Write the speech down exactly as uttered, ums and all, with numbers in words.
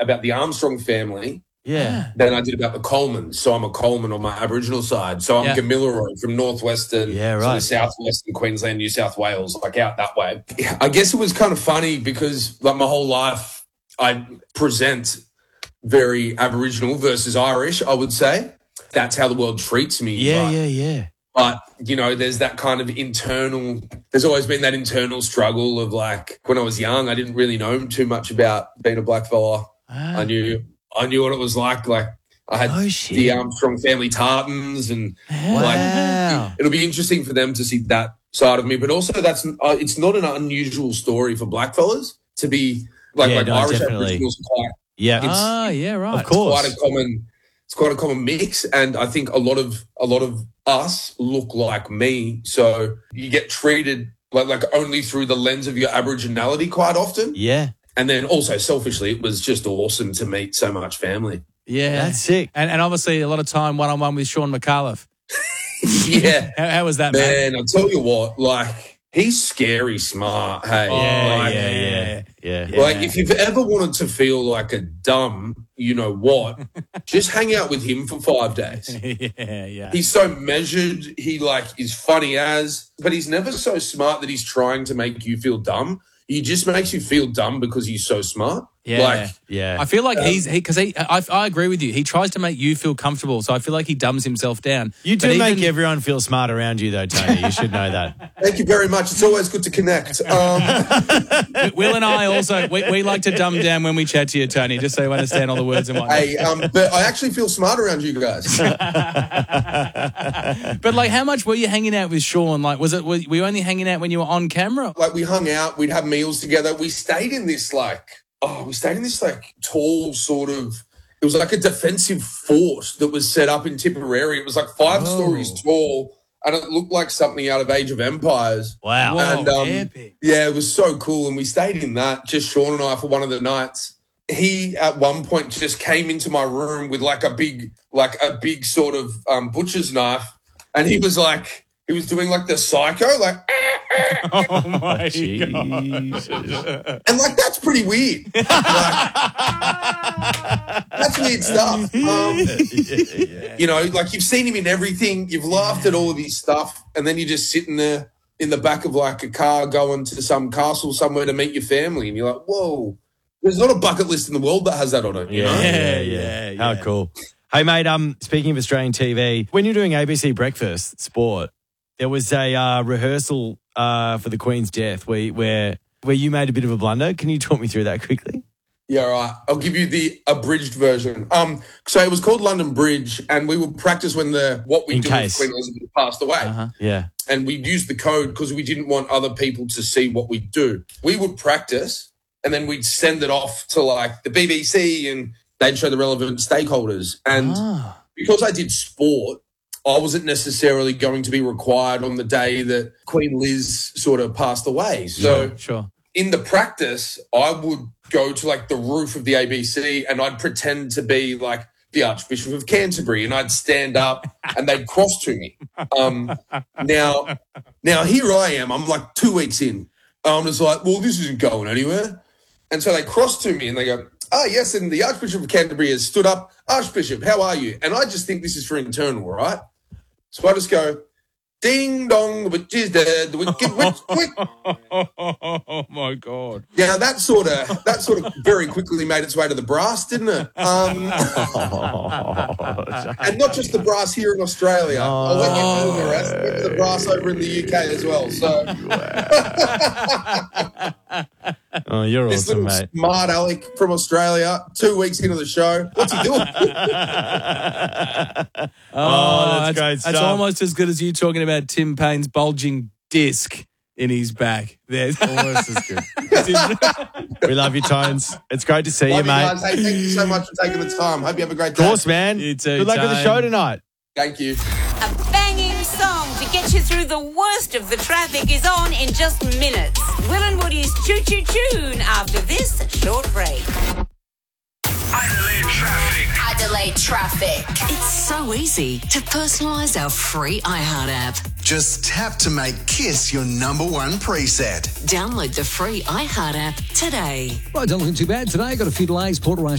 about the Armstrong family Yeah. than I did about the Colemans. So I'm a Coleman on my Aboriginal side. So I'm Yeah. Gamilaroi from northwestern, Yeah, sort right. of southwestern Queensland, New South Wales, like out that way. I guess it was kind of funny because like my whole life I present very Aboriginal versus Irish, I would say. That's how the world treats me. Yeah, but, yeah, yeah. But, you know, there's that kind of internal, there's always been that internal struggle of like, when I was young, I didn't really know too much about being a black fella. Ah. I knew, I knew what it was like. Like I had Oh, shit. the Armstrong family tartans and Wow. like, it'll be interesting for them to see that side of me. But also that's, uh, it's not an unusual story for black fellas to be like, Yeah, like no, Irish definitely. Aboriginals are quite, Yeah. It's- Ah, yeah, right. Of course. quite a common, it's quite a common mix. And I think a lot of, a lot of us look like me. So you get treated like, like only through the lens of your Aboriginality quite often. Yeah. And then also selfishly, it was just awesome to meet so much family. Yeah. That's sick. And, and obviously a lot of time one-on-one with Sean McAuliffe. Yeah. How, how was that, man? Man, I'll tell you what, like, he's scary smart, hey. Yeah, like, yeah, yeah, yeah. Yeah. Like, if you've ever wanted to feel like a dumb, you know what, just hang out with him for five days. yeah, yeah. He's so measured. He, like, is funny as, but he's never so smart that he's trying to make you feel dumb. He just makes you feel dumb because he's so smart. Yeah. Like, Yeah. I feel like he's he because he, I, I agree with you. He tries to make you feel comfortable, so I feel like he dumbs himself down. You do But make even- everyone feel smart around you, though, Tony. You should know that. thank you very much. It's always good to connect. Um, Will and I also we, we like to dumb down when we chat to you, Tony, just so you understand all the words and whatnot. hey, um, but I actually feel smart around you guys. But like, how much were you hanging out with Sean? Like, was it were you only hanging out when you were on camera? Like, we hung out, we'd have meals together. We stayed in this, like, oh, we stayed in this, like, tall sort of, it was like a defensive fort that was set up in Tipperary. It was like five Oh. stories tall, and it looked like something out of Age of Empires. Wow. Whoa, And, um, epic. Yeah, it was so cool. And we stayed in that, just Sean and I, for one of the nights. He, at one point, just came into my room with, like, a big, like, a big sort of um, butcher's knife. And he was, like, he was doing, like, the psycho, like, Oh my Jesus. and, like, that's pretty weird. Like, that's weird stuff. Um, You know, like, you've seen him in everything. You've laughed at all of his stuff. And then you're just sitting there in the back of, like, a car going to some castle somewhere to meet your family. And you're like, whoa, there's not a bucket list in the world that has that on it, you know? Yeah, yeah, Yeah, yeah. How yeah. cool. Hey, mate, um, speaking of Australian T V, when you're doing A B C Breakfast Sport, there was a uh, rehearsal uh, for the Queen's death where, where where you made a bit of a blunder. Can you talk me through that quickly? Yeah, all right. I'll give you the abridged version. Um, so it was called London Bridge, and we would practice when the what we In do case. with Queen Elizabeth passed away. Uh-huh. Yeah. And we'd use the code because we didn't want other people to see what we do. We would practice, and then we'd send it off to like the B B C, and they'd show the relevant stakeholders. And Ah. because I did sport, I wasn't necessarily going to be required on the day that Queen Liz sort of passed away. So Sure. in the practice, I would go to like the roof of the A B C and I'd pretend to be like the Archbishop of Canterbury, and I'd stand up and they'd cross to me. Um, now, now here I am. I'm like two weeks in. I'm just like, well, this isn't going anywhere. And so they cross to me and they go, oh, yes, and the Archbishop of Canterbury has stood up. Archbishop, how are you? And I just think this is for internal, right? So I just go, ding dong, the witch is dead, the wicked witch, quick. Oh my God. Yeah, that sort of that sort of very quickly made its way to the brass, didn't it? Um, and not just the brass here in Australia. I'll let you know the rest. Went to the brass over in the U K as well. So Oh, you're this awesome, little mate. smart Alec from Australia, two weeks into the show, what's he doing? Oh, that's great That's stuff. almost as good as you talking about Tim Payne's bulging disc in his back. There. Almost as good. We love you, Tones. It's great to see Love you, mate. guys. Hey, thank you so much for taking the time. Hope you have a great Of day. course, man. You too, Good luck with the Tone. show tonight. Thank you. A banging song to get you through the worst of the traffic is on in just minutes. Will and Woody's Choo Choo Tune after this short break. Adelaide traffic. Adelaide traffic. It's so easy to personalise our free iHeart app. Just tap to make Kiss your number one preset. Download the free iHeart app today. Right, don't look too bad today. Got a few delays. Port